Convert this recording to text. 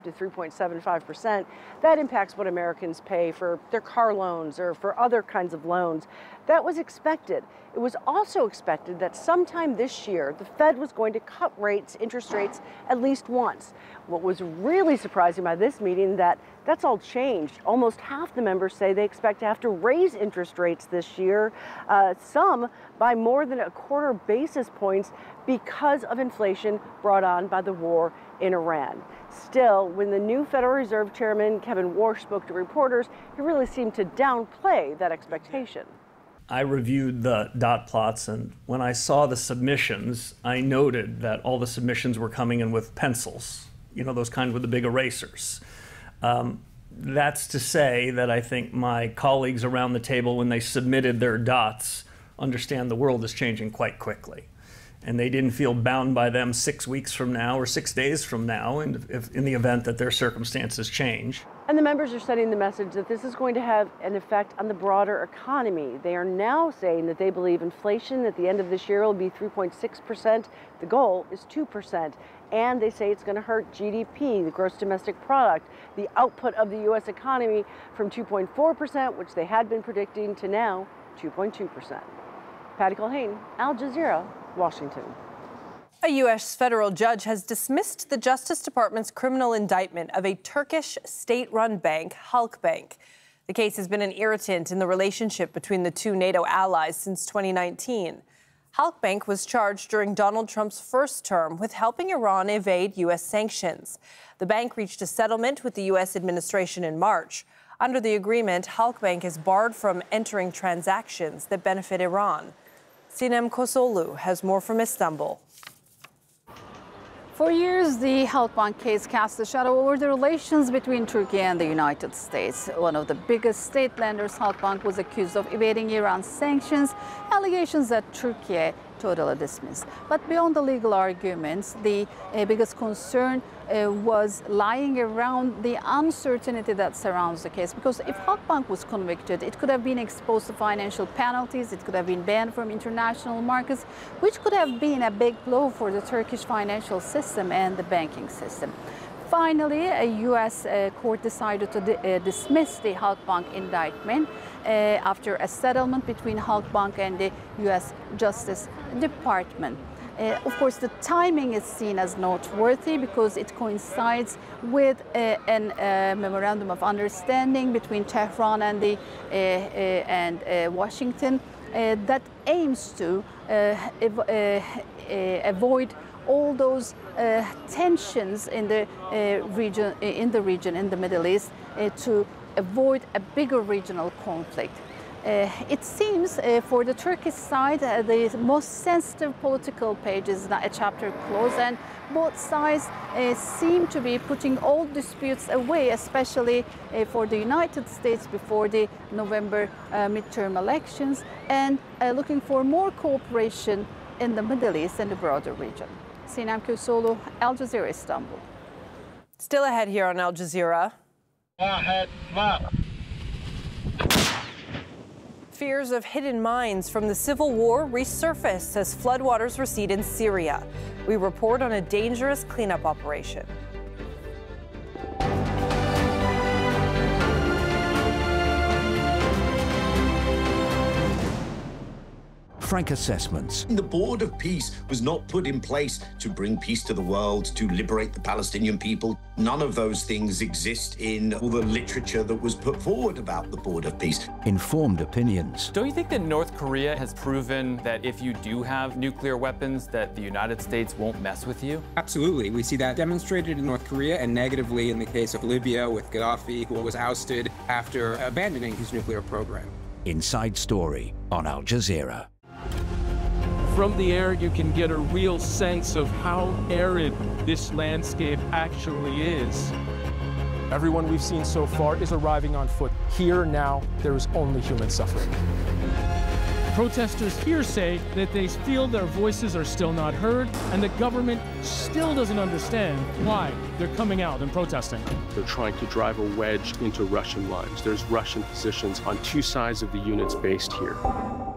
to 3.75%. That impacts what Americans pay for their car loans or for other kinds of loans. That was expected. It was also expected that sometime this year, the Fed was going to cut interest rates at least once. What was really surprising by this meeting that's all changed. Almost half the members say they expect to have to raise interest rates this year, some by more than 1/4 basis points because of inflation brought on by the war in Iran. Still, when the new Federal Reserve Chairman Kevin Warsh spoke to reporters, he really seemed to downplay that expectation. I reviewed the dot plots, and when I saw the submissions, I noted that all the submissions were coming in with pencils, those kind with the big erasers. That's to say that I think my colleagues around the table, when they submitted their dots, understand the world is changing quite quickly. And they didn't feel bound by them 6 weeks from now or 6 days from now in the event that their circumstances change. And the members are sending the message that this is going to have an effect on the broader economy. They are now saying that they believe inflation at the end of this year will be 3.6%. The goal is 2%. And they say it's going to hurt GDP, the gross domestic product, the output of the U.S. economy from 2.4%, which they had been predicting, to now 2.2%. Patty Culhane, Al Jazeera, Washington. A U.S. federal judge has dismissed the Justice Department's criminal indictment of a Turkish state-run bank, Halkbank. The case has been an irritant in the relationship between the two NATO allies since 2019. Halkbank was charged during Donald Trump's first term with helping Iran evade U.S. sanctions. The bank reached a settlement with the U.S. administration in March. Under the agreement, Halkbank is barred from entering transactions that benefit Iran. Sinem Kosolu has more from Istanbul. For years, the Halkbank case cast a shadow over the relations between Turkey and the United States. One of the biggest state lenders, Halkbank, was accused of evading Iran's sanctions, allegations that Turkey totally dismissed. But beyond the legal arguments, the biggest concern was lying around the uncertainty that surrounds the case. Because if Halkbank was convicted, it could have been exposed to financial penalties, it could have been banned from international markets, which could have been a big blow for the Turkish financial system and the banking system. Finally, a U.S. court decided to dismiss the Halkbank indictment after a settlement between Halkbank and the U.S. Justice Department. Of course, the timing is seen as noteworthy because it coincides with a memorandum of understanding between Tehran and Washington that aims to avoid all those tensions in the region, in the Middle East, to avoid a bigger regional conflict. It seems for the Turkish side, the most sensitive political page is a chapter closed, and both sides seem to be putting all disputes away, especially for the United States before the November midterm elections, and looking for more cooperation in the Middle East and the broader region. Sinem Kosolu, Al Jazeera, Istanbul. Still ahead here on Al Jazeera. Fears of hidden mines from the civil war resurface as floodwaters recede in Syria. We report on a dangerous cleanup operation. Frank Assessments. The Board of Peace was not put in place to bring peace to the world, to liberate the Palestinian people. None of those things exist in all the literature that was put forward about the Board of Peace. Informed opinions. Don't you think that North Korea has proven that if you do have nuclear weapons, that the United States won't mess with you? Absolutely. We see that demonstrated in North Korea and negatively in the case of Libya with Gaddafi, who was ousted after abandoning his nuclear program. Inside Story on Al Jazeera. From the air, you can get a real sense of how arid this landscape actually is. Everyone we've seen so far is arriving on foot. Here now, there is only human suffering. Protesters here say that they feel their voices are still not heard, and the government still doesn't understand why they're coming out and protesting. They're trying to drive a wedge into Russian lines. There's Russian positions on two sides of the units based here.